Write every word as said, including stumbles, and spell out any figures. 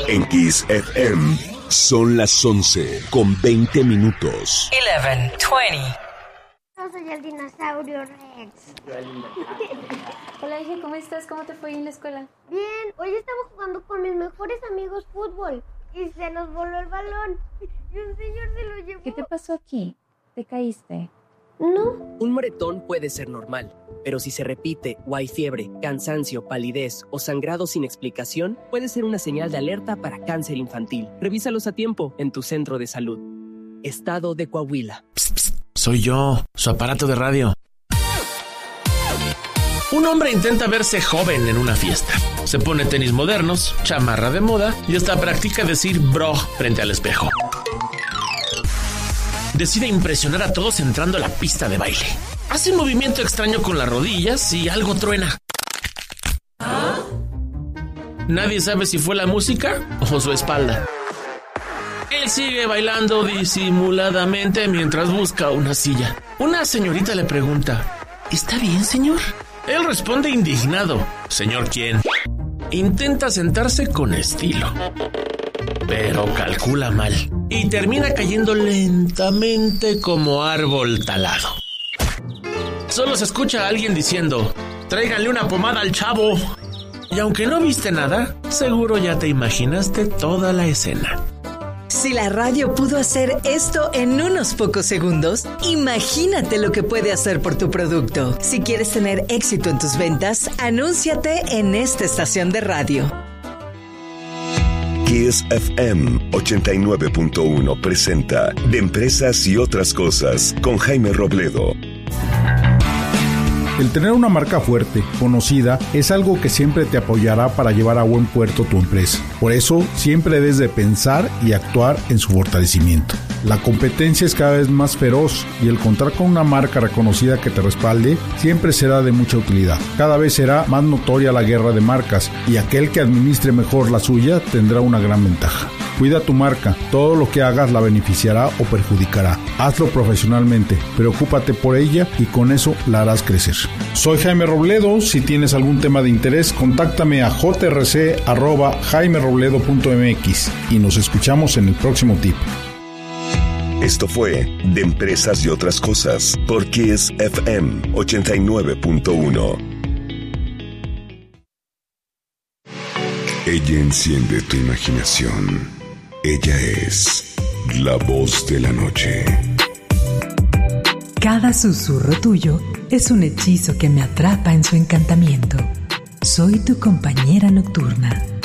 En Kiss F M son las once con veinte minutos. once veinte. Yo soy el dinosaurio Rex. Hola, hija, ¿cómo estás? ¿Cómo te fue en la escuela? Bien, hoy estaba jugando con mis mejores amigos fútbol y se nos voló el balón y un señor se lo llevó. ¿Qué te pasó aquí? ¿Te caíste? No. Un moretón puede ser normal, pero si se repite o hay fiebre, cansancio, palidez o sangrado sin explicación, puede ser una señal de alerta para cáncer infantil. Revísalos a tiempo en tu centro de salud. Estado de Coahuila. Psst, psst, soy yo, su aparato de radio. Un hombre intenta verse joven en una fiesta. Se pone tenis modernos, chamarra de moda y hasta practica decir bro frente al espejo. Decide impresionar a todos entrando a la pista de baile. Hace un movimiento extraño con las rodillas y algo truena. ¿Ah? Nadie sabe si fue la música o su espalda. Él sigue bailando disimuladamente mientras busca una silla. Una señorita le pregunta: ¿está bien, señor? Él responde indignado: ¿señor quién? Intenta sentarse con estilo, pero calcula mal y termina cayendo lentamente como árbol talado. Solo se escucha a alguien diciendo: tráiganle una pomada al chavo. Y aunque no viste nada, seguro ya te imaginaste toda la escena. Si la radio pudo hacer esto en unos pocos segundos, imagínate lo que puede hacer por tu producto. Si quieres tener éxito en tus ventas, anúnciate en esta estación de radio. Kiss F M ochenta y nueve punto uno presenta De Empresas y Otras Cosas con Jaime Robledo. El tener una marca fuerte, conocida, es algo que siempre te apoyará para llevar a buen puerto tu empresa. Por eso, siempre debes de pensar y actuar en su fortalecimiento. La competencia es cada vez más feroz y el contar con una marca reconocida que te respalde siempre será de mucha utilidad. Cada vez será más notoria la guerra de marcas y aquel que administre mejor la suya tendrá una gran ventaja. Cuida tu marca, todo lo que hagas la beneficiará o perjudicará. Hazlo profesionalmente, preocúpate por ella y con eso la harás crecer. Soy Jaime Robledo, si tienes algún tema de interés, contáctame a j r c arroba jaime robledo punto m x y nos escuchamos en el próximo tip. Esto fue De Empresas y Otras Cosas por Kiss F M ochenta y nueve punto uno. Ella enciende tu imaginación. Ella es la voz de la noche. Cada susurro tuyo es un hechizo que me atrapa en su encantamiento. Soy tu compañera nocturna.